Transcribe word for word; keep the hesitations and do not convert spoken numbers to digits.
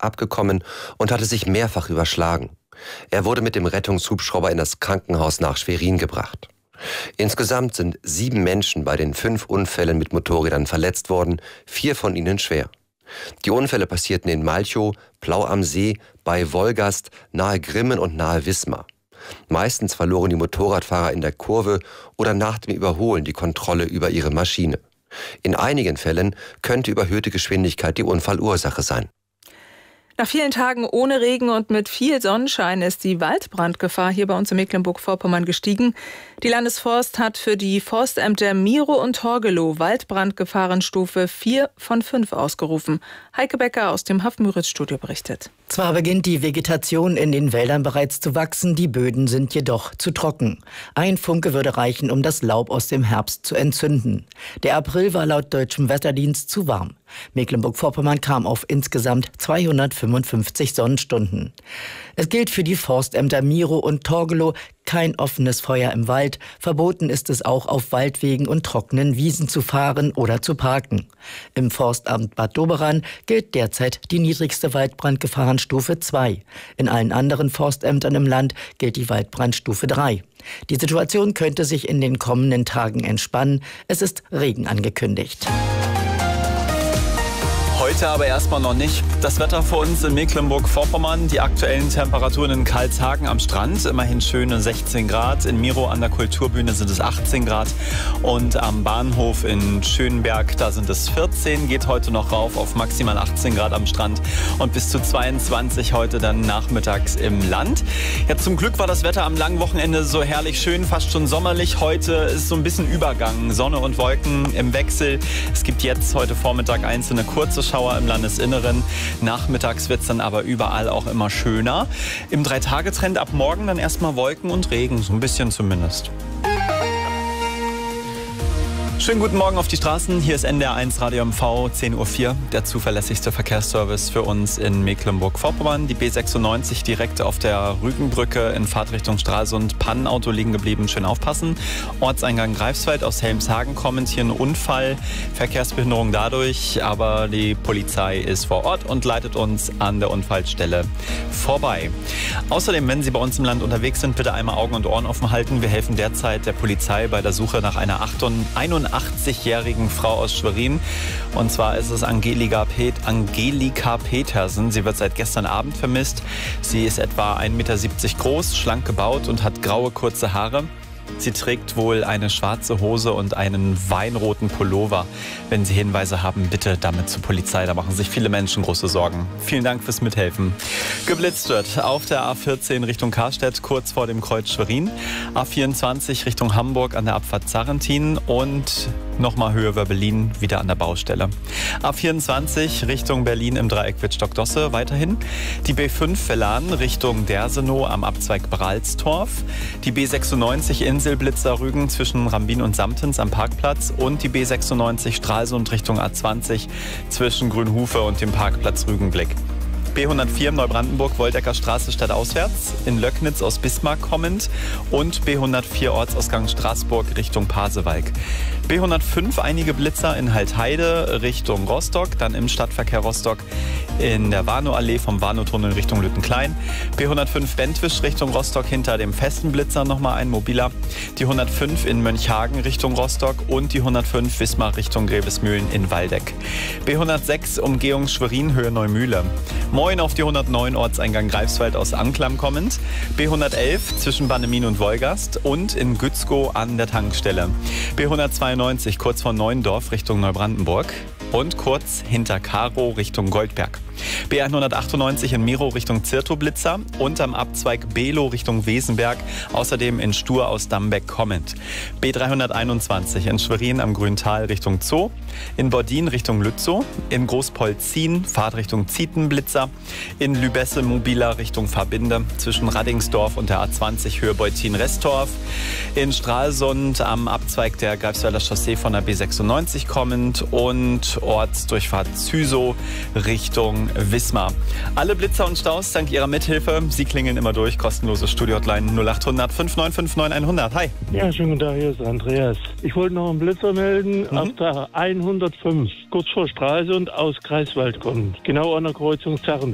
abgekommen und hatte sich mehrfach überschlagen. Er wurde mit dem Rettungshubschrauber in das Krankenhaus nach Schwerin gebracht. Insgesamt sind sieben Menschen bei den fünf Unfällen mit Motorrädern verletzt worden, vier von ihnen schwer. Die Unfälle passierten in Malchow, Plau am See, bei Wolgast, nahe Grimmen und nahe Wismar. Meistens verloren die Motorradfahrer in der Kurve oder nach dem Überholen die Kontrolle über ihre Maschine. In einigen Fällen könnte überhöhte Geschwindigkeit die Unfallursache sein. Nach vielen Tagen ohne Regen und mit viel Sonnenschein ist die Waldbrandgefahr hier bei uns in Mecklenburg-Vorpommern gestiegen. Die Landesforst hat für die Forstämter Mirow und Torgelow Waldbrandgefahrenstufe vier von fünf ausgerufen. Heike Becker aus dem Haff-Müritz-Studio berichtet. Zwar beginnt die Vegetation in den Wäldern bereits zu wachsen, die Böden sind jedoch zu trocken. Ein Funke würde reichen, um das Laub aus dem Herbst zu entzünden. Der April war laut deutschem Wetterdienst zu warm. Mecklenburg-Vorpommern kam auf insgesamt zweihundertfünfundfünfzig Sonnenstunden. Es gilt für die Forstämter Mirow und Torgelow kein offenes Feuer im Wald. Verboten ist es auch, auf Waldwegen und trockenen Wiesen zu fahren oder zu parken. Im Forstamt Bad Doberan gilt derzeit die niedrigste Waldbrandgefahrenstufe zwei. In allen anderen Forstämtern im Land gilt die Waldbrandstufe drei. Die Situation könnte sich in den kommenden Tagen entspannen. Es ist Regen angekündigt. Heute aber erstmal noch nicht. Das Wetter für uns in Mecklenburg-Vorpommern. Die aktuellen Temperaturen in Karlshagen am Strand. Immerhin schöne sechzehn Grad. In Mirow an der Kulturbühne sind es achtzehn Grad. Und am Bahnhof in Schönberg, da sind es vierzehn. Geht heute noch rauf auf maximal achtzehn Grad am Strand. Und bis zu zweiundzwanzig heute dann nachmittags im Land. Ja, zum Glück war das Wetter am langen Wochenende so herrlich schön, fast schon sommerlich. Heute ist so ein bisschen Übergang. Sonne und Wolken im Wechsel. Es gibt jetzt heute Vormittag einzelne kurze Schauer im Landesinneren. Nachmittags wird es dann aber überall auch immer schöner. Im Drei-Tage-Trend ab morgen dann erstmal Wolken und Regen, so ein bisschen zumindest. Schönen guten Morgen auf die Straßen. Hier ist N D R eins Radio M V, zehn Uhr vier, der zuverlässigste Verkehrsservice für uns in Mecklenburg-Vorpommern. Die B sechsundneunzig direkt auf der Rügenbrücke in Fahrtrichtung Stralsund. Pannenauto liegen geblieben, schön aufpassen. Ortseingang Greifswald aus Helmshagen kommend, hier ein Unfall, Verkehrsbehinderung dadurch, aber die Polizei ist vor Ort und leitet uns an der Unfallstelle vorbei. Außerdem, wenn Sie bei uns im Land unterwegs sind, bitte einmal Augen und Ohren offen halten. Wir helfen derzeit der Polizei bei der Suche nach einer einundachtzigjährigen Frau aus Schwerin. Und zwar ist es Angelika, Pet Angelika Petersen. Sie wird seit gestern Abend vermisst. Sie ist etwa ein Meter siebzig groß, schlank gebaut und hat graue, kurze Haare. Sie trägt wohl eine schwarze Hose und einen weinroten Pullover. Wenn Sie Hinweise haben, bitte damit zur Polizei. Da machen sich viele Menschen große Sorgen. Vielen Dank fürs Mithelfen. Geblitzt wird auf der A vierzehn Richtung Karstedt, kurz vor dem Kreuz Schwerin. A vierundzwanzig Richtung Hamburg an der Abfahrt Sarrentin und nochmal Höhe über Berlin, wieder an der Baustelle. A vierundzwanzig Richtung Berlin im Dreieck Wittstock-Dosse weiterhin. Die B fünf Vellan Richtung Dersenow am Abzweig Bralstorf. Die B sechsundneunzig Inselblitzer Rügen zwischen Rambin und Samtens am Parkplatz. Und die B sechsundneunzig Stralsund Richtung A zwanzig zwischen Grünhufe und dem Parkplatz Rügenblick. B hundertvier Neubrandenburg, Woldecker Straße stadtauswärts, in Löcknitz aus Bismarck kommend und B hundertvier Ortsausgang Straßburg Richtung Pasewalk. B hundertfünf einige Blitzer in Haltheide Richtung Rostock, dann im Stadtverkehr Rostock in der Warnow-Allee vom Warnow-Tunnel Richtung Lüttenklein. B hundertfünf Bentwisch Richtung Rostock, hinter dem festen Blitzer nochmal ein mobiler. Die hundertfünf in Mönchhagen Richtung Rostock und die hundertfünf Wismar Richtung Grevesmühlen in Waldeck. B hundertsechs Umgehung Schwerin Höhe Neumühle. Moin auf die hundertneun Ortseingang Greifswald aus Anklam kommend. B hundertelf zwischen Bannemin und Wolgast und in Gützkow an der Tankstelle. B hundertzweiundneunzig kurz vor Neuendorf Richtung Neubrandenburg und kurz hinter Karow Richtung Goldberg. B hundertachtundneunzig in Mirow Richtung Zirtow-Blitzer und am Abzweig Below Richtung Wesenberg, außerdem in Stur aus Dambeck kommend. B dreihunderteinundzwanzig in Schwerin am Grüntal Richtung Zoo, in Bordin Richtung Lützow, in Großpolzin Fahrtrichtung Zietenblitzer, in Lübesse mobiler Richtung Verbinde zwischen Raddingsdorf und der A zwanzig Höhe Beutin-Restorf, in Stralsund am Abzweig der Greifswalder Chaussee von der B sechsundneunzig kommend und Ortsdurchfahrt Züsow Richtung Wismar. Alle Blitzer und Staus dank Ihrer Mithilfe. Sie klingeln immer durch. Kostenlose Studio-Hotline null acht hundert fünf neun fünf neun hundert. Hi. Ja, schönen guten Tag, hier ist Andreas. Ich wollte noch einen Blitzer melden Mhm. auf der hundertfünf, kurz vor Stralsund aus Greifswald kommt. Genau an der Kreuzung Zerren.